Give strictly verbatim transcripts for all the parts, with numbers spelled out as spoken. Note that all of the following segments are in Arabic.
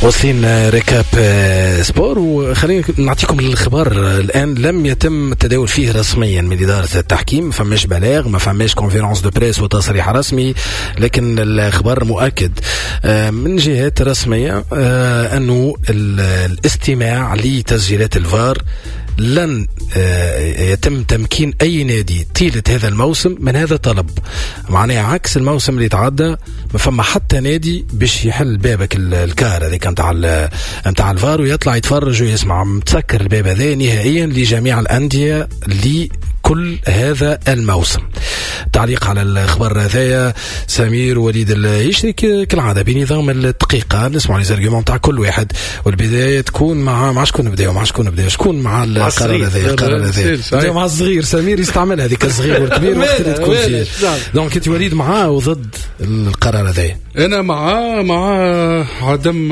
واصلين ريكاب سبور، وخلينا نعطيكم الخبر الآن. لم يتم التداول فيه رسميا من إدارة التحكيم، ما فماش بلاغ، ما فماش كونفيرانس دو بريس وتصريح رسمي، لكن الخبر مؤكد من جهات رسمية أنه الاستماع لتسجيلات الفار لن يتم تمكين أي نادي طيلة هذا الموسم من هذا الطلب. معناها عكس الموسم اللي تعدى، ما فما حتى نادي باش يحل بابك الكار هذيك نتاع نتاع الفار ويطلع يتفرج ويسمع. متسكر الباب هذا نهائيا لجميع الأندية لكل هذا الموسم. تعليق على الخبر هذايا سمير وليد الهشري كالعادة بنظام الدقيقة، نسمع لي زارجيومون تاع كل واحد، والبداية تكون مع مع شكون نبداو مع شكون نبداو شكون مع القرار هذايا القرار هذايا نبداو مع الصغير. سمير يستعمل هذيك الصغير والكبير وقت اللي تكون فيه. دونك انت وليد معاه وضد القرار هذايا؟ انا معاه مع عدم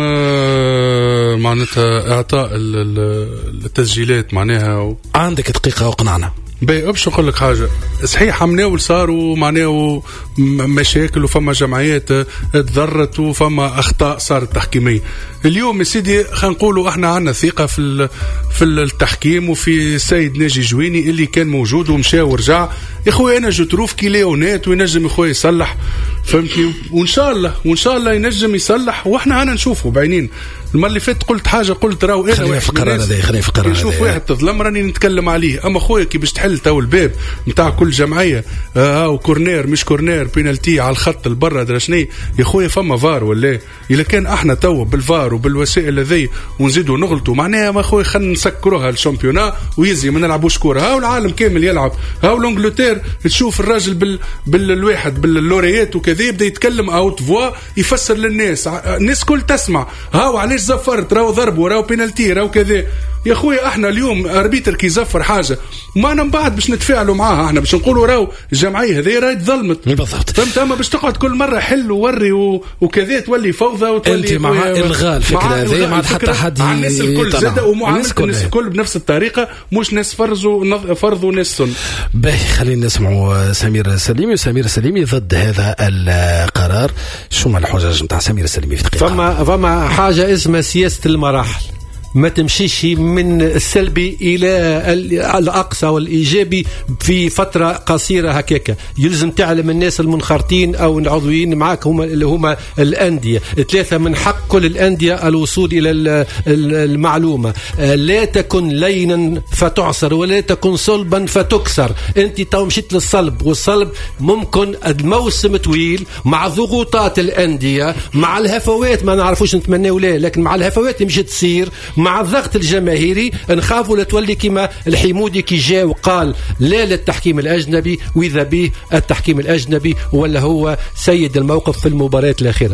معناتها اعطاء التسجيلات معناها و... عندك دقيقة وقنعنا باهي. باش نقول لك حاجه صحيح، مناول صاروا معناه مشاكل وفما جمعيات تضرت وفما اخطاء صارت تحكيميه. اليوم يا سيدي خلينا نقولوا احنا عندنا ثقه في في التحكيم وفي السيد ناجي جويني اللي كان موجود ومشى ورجع. يا خويا انا جو تروف كي ليونات وينجم يا خويا يصلح، فهمتني؟ وان شاء الله وان شاء الله ينجم يصلح، واحنا انا نشوفوا بعينين. المره اللي فاتت قلت حاجه، قلت راهو انا خلينا في القرار هذا خلينا في القرار هذا نشوف واحد تظلم راني نتكلم عليه. اما خويا كي باش تحل تو الباب نتاع كل جمعيه ها آه وكورنير مش كورنير بينالتي على الخط البرا درا شني يا خويا فما فار ولا الا كان احنا تو بالفار وبالوسائل هذي ونزيدوا نغلطوا معناها ما خويا خلينا نسكروها الشامبيونا ويزي ما نلعبوش كوره. ها والعالم كامل يلعب، ها والانجلتير تشوف الراجل بال بالواحد باللوريات وكذا يبدا يتكلم اوت فوا يفسر للناس، الناس كل تسمع. ها وعلاش زفرت راهو ضربوا راهو بينالتي راهو كذا. يا خويا احنا اليوم اربيتر كي يزفر حاجه معنا من بعد باش نتفاعلوا معاها، احنا باش نقولوا راهو الجمعيه هذه راهي تظلمت بالضبط، فهمت؟ اما باش تقعد كل مره حل ووري وكذا تولي فوضى وتولي انت مع الغاء الفكره هذه ما عاد حتى حد الناس الكل زاد ومعامله الناس الكل بنفس الطريقه، مش ناس فرزوا فرضوا ناس سن. باهي خلينا نسمعوا سمير السليمي. وسمير السليمي ضد هذا القرار. شو ما الحجج نتاع سمير السليمي في دقيقه؟ فما فما حاجه اسمها سياسه المراحل، ما تمشيش من السلبي إلى الأقصى والإيجابي في فترة قصيرة هكاك. يلزم تعلم الناس المنخرطين أو العضويين معك هم اللي هما الأندية ثلاثة، من حق كل الأندية الوصول إلى المعلومة. لا تكن لينا فتعصر ولا تكن صلبا فتكسر. أنت تو مشيت للصلب، والصلب ممكن الموسم طويل مع ضغوطات الأندية مع الهفوات ما نعرفوش نتمنى ولا، لكن مع الهفوات مش تصير مع الضغط الجماهيري نخافوا لا تولي كما الحمودي كي جاء وقال لا للتحكيم الأجنبي، وإذا به التحكيم الأجنبي ولا هو سيد الموقف في المباراة الأخيرة.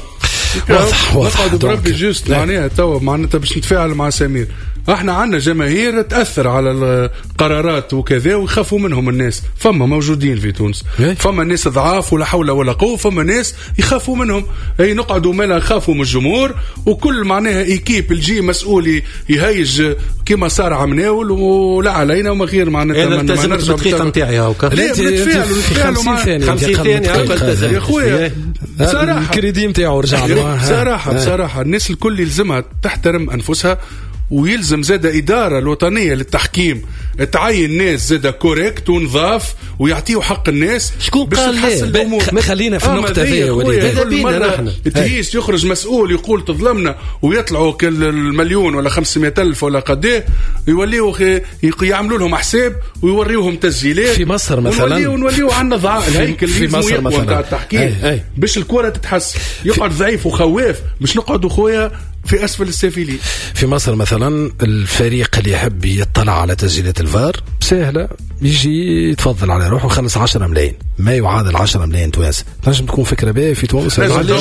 واضح واضح بربي جوست معناها تو معناتها باش نتفاعل مع سمير. احنا عندنا جماهير تأثر على القرارات وكذا ويخافوا منهم الناس. فما موجودين في تونس فما ناس ضعاف ولا حول ولا قوة، فما ناس يخافوا منهم. اي نقعدوا مالا نخافوا من الجمهور، وكل معناها ايكيب الجي مسؤول يهيج كما صار عمناول ولا علينا وما غير معناتها ما نرجع بالدقيقة نتاعي هاكا. لا نتفاعلوا نتفاعلوا خمسين ثانية يا خويا. بصراحة الكريدي نتاعو رجع بصراحة بصراحة الناس الكل يلزمها تحترم أنفسها، ويلزم زاد إدارة الوطنية للتحكيم تعين ناس زاد كوريكت ونظاف ويعطيوا حق الناس. شكون قال ليه؟ ما خلينا في النقطة ذي وليد. كل مرة تهيس يخرج مسؤول يقول تظلمنا ويطلعوا كل المليون ولا خمسمائة ألف ولا قديه يوليوا يعملوا لهم حساب ويوريوهم تسجيلات. في مصر مثلا ونوليوا عندنا ضعاف الهيكل في مصر مثلا التحكيم باش الكرة تتحسن. يقعد ضعيف وخواف باش نقعدوا خويا في أسفل السافلين. في مصر مثلا الفريق اللي يحب يطلع على تسجيلات الفار سهلة، يجي يتفضل على روحه وخلص عشرة ملايين، ما يعادل عشرة ملايين توانسة. لازم تكون فكرة باهية في تونس.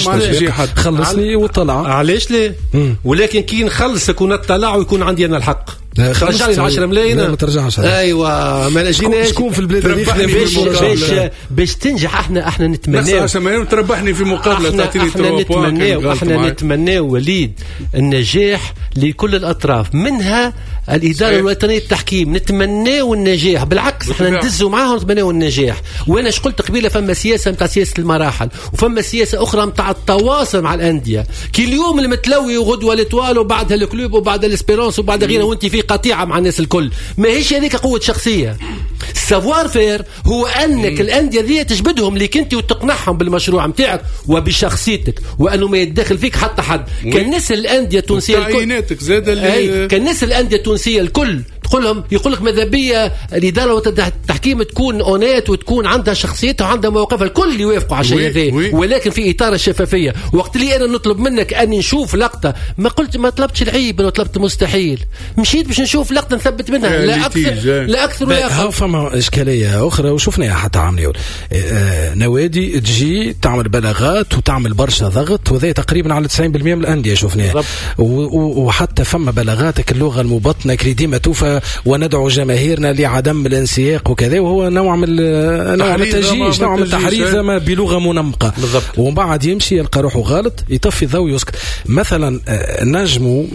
خلصني وطلع علاش ليه؟ ولكن كي نخلصك ونطلع ويكون عندي أنا الحق ترجع لي عشرة ملايين. ما ترجعش. ايوه ما نجيناش. شكون في البلاد هذه باش باش باش تنجح. احنا احنا نتمناو عشرة ملايين تربحني في مقابله تعطيني احنا نتمناو احنا نتمناو وليد النجاح لكل الاطراف، منها الإدارة الوطنية للتحكيم نتمناو النجاح، بالعكس احنا ندزوا معاهم نتمناو النجاح. وانا اش قلت قبيله فما سياسه نتاع سياسه المراحل وفما سياسه اخرى نتاع التواصل مع الانديه. كي اليوم المتلوي وغدوه الاتوال وبعدها الكلوب وبعدها الاسبيرونس وبعدها غيرها وانت في قطيعه مع الناس الكل، ما هيش هذيك قوه شخصيه. السافوار فير هو انك الانديه ذي تجبدهم ليك انت وتقنعهم بالمشروع نتاعك وبشخصيتك وانه ما يتدخل فيك حتى حد. كان ناس الانديه التونسيه الكل كان ناس الانديه التونسيه الكل تقول لهم يقول لك ماذا بيا الاداره والتحكيم تكون اونيت وتكون عندها شخصيتها وعندها مواقفها، الكل يوافقوا على الشيء هذا، ولكن في اطار الشفافيه. وقت اللي انا نطلب منك اني نشوف لقطه، ما قلت ما طلبتش العيب، انا طلبت مستحيل، مشيت باش نشوف لقطه نثبت منها لا اكثر لا اكثر ولا اقل. فما اشكاليه اخرى وشفناها حتى عاملين آه نوادي تجي تعمل بلاغات وتعمل برشا ضغط، وهذا تقريبا على تسعين بالمئة من الانديه شفناها، وحتى فما بلاغاتك اللغه المبطنه اللي ديما توفى وندعو جماهيرنا لعدم الانسياق وكذا، وهو نوع من نوع من التجيش، نوع من التحريز بلغه منمقه. ومن بعد يمشي يلقى روحه غلط يطفي الضوء ويسكت. مثلا نجموا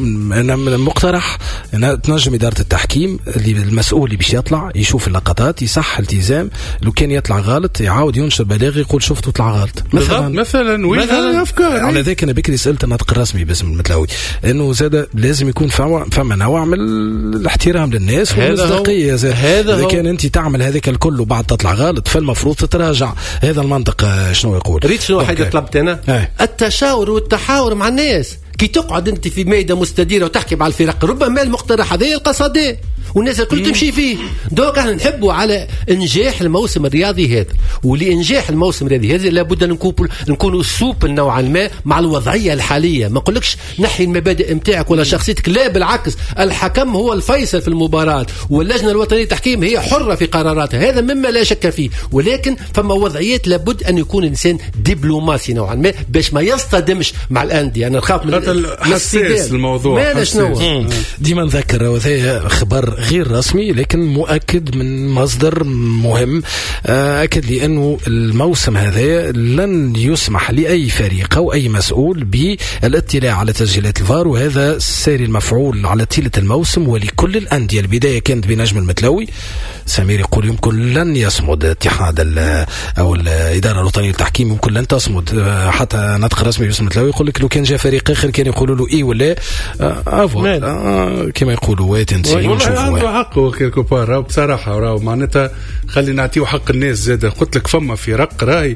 مقترح تنجم اداره التحكيم اللي المسؤول اللي باش يطلع يشوف اللقطات يصح التزام، لو كان يطلع غلط يعاود ينشر بلاغ يقول شفته طلع غلط مثلا مثلا وين الافكار. على ذاك انا بكري سالت الناطق الرسمي باسم المتلوي انه زاد لازم يكون فما نوع من الاحترام للناس والمصداقيه. اذا كان انت تعمل هذاك الكل وبعد تطلع غلط فالمفروض تتراجع. هذا المنطق شنو يقول؟ ريت شنو حاجه طلبت انا اه. التشاور والتحاور مع الناس. كي تقعد انت في ميدان مستديره وتحكي مع الفرق، ربما المقترح هذا يلقى صدى والناس الكل تمشي فيه. دوك احنا نحبوا على انجاح الموسم الرياضي هذا، ولانجاح الموسم الرياضي هذا لابد ان نكون نكونوا سوبل نوعا ما مع الوضعيه الحاليه. ما نقولكش نحي المبادئ نتاعك ولا شخصيتك، لا بالعكس، الحكم هو الفيصل في المباراه واللجنه الوطنيه للتحكيم هي حره في قراراتها، هذا مما لا شك فيه. ولكن فما وضعيات لابد ان يكون الانسان دبلوماسي نوعا ما باش ما يصطدمش مع الانديه. انا نخاف من حساس الموضوع، ما شنو ديما نذكر وهذا خبر غير رسمي لكن مؤكد من مصدر مهم، أكد لي أنه الموسم هذا لن يسمح لأي فريق أو أي مسؤول بالاطلاع على تسجيلات الفار، وهذا ساري المفعول على طيلة الموسم ولكل الأندية. البداية كانت بنجم المتلوي، سمير يقول يمكن لن يصمد اتحاد أو الإدارة الوطنية للتحكيم، يمكن لن تصمد. حتى نطق رسمي باسم المتلوي يقول لك لو كان جاء فريق آخر كان يقولوا له إيه ولا أفو آه كما يقولوا ويت نسي ونشوفوا. عنده حق وكيلكو بار بصراحة، راهو معناتها خلي نعطيه حق الناس زاد. قلت لك فما في رق راي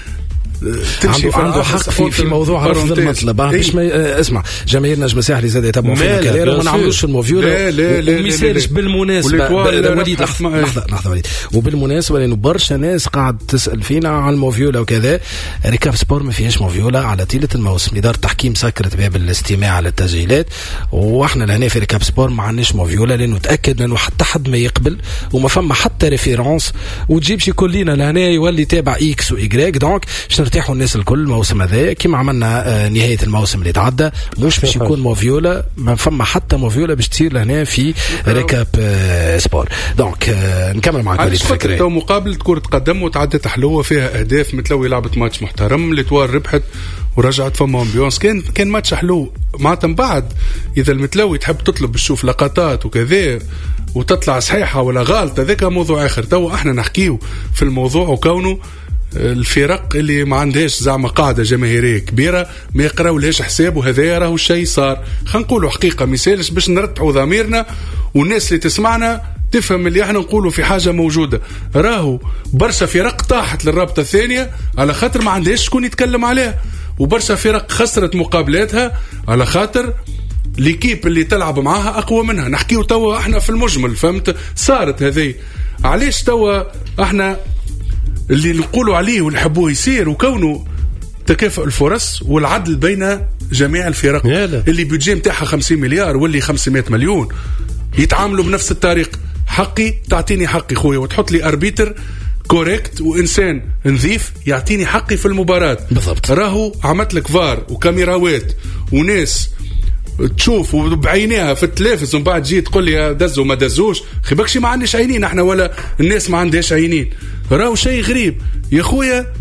عنده, عنده حق في, في موضوع رفض المطلب. إيه؟ باش ما اسمع جماهير نجم الساحلي زاد يتابعوا فينا كذا وما نعملوش الموفيولا ومثالش بالمناسبه وليد. لحظه لحظه لحظه وليد. وبالمناسبه لانه برشا ناس قاعد تسال فينا على الموفيولا وكذا، ريكاب سبور ما فيهاش موفيولا على طيله الموسم. اداره التحكيم سكرت باب الاستماع على التسجيلات، واحنا لهنا في ريكاب سبور ما عندناش موفيولا لانه تاكد انه حتى حد ما يقبل وما فما حتى ريفيرونس وتجيبش كلنا لهنا يولي تابع اكس وايغريك. دونك نرتاحوا الناس الكل الموسم هذا كما عملنا آه نهاية الموسم اللي تعدى، مش باش يكون موفيولا، ما فما حتى موفيولا باش تصير لهنا في ريكاب آه سبور. دونك آه نكمل معك وليد فكري. تو مقابلة كرة قدم وتعدت حلوة فيها أهداف، متلوي لعبة ماتش محترم، الاتوال ربحت ورجعت فما امبيونس، كان كان ماتش حلو. معناتها من بعد إذا المتلوي تحب تطلب تشوف لقطات وكذا وتطلع صحيحة ولا غلط، هذاك موضوع آخر. تو احنا نحكيو في الموضوع وكونه الفرق اللي ما عندهاش زعما قاعده جماهيريه كبيره ما يقراو لهاش حساب، وهذا راهو الشيء صار. خلينا نقولوا حقيقه مثالش باش نرتعوا ضميرنا والناس اللي تسمعنا تفهم اللي احنا نقولوا في حاجه موجوده. راهو برشا فرق طاحت للرابطه الثانيه على خاطر ما عندهاش شكون يتكلم عليها، وبرشا فرق خسرت مقابلاتها على خاطر ليكيب اللي تلعب معاها اقوى منها. نحكيو توا احنا في المجمل، فهمت؟ صارت هذه. علاش توا احنا اللي نقولوا عليه ونحبوه يصير، وكونه تكافؤ الفرص والعدل بين جميع الفرق اللي بيجي متاعها خمسين مليار واللي خمسمائة مليون يتعاملوا بنفس الطريقة. حقي تعطيني حقي خويا وتحط لي أربيتر كوريكت وإنسان نظيف يعطيني حقي في المباراة بالضبط. راهو عملت لك فار وكاميراوات وناس تشوف وبعينيها في التلفز ومن بعد جيت تقول لي دزوا ما دزوش. خبكش ما عندناش عينين احنا ولا الناس ما عندهاش عينين. راهو شيء غريب يا خويا.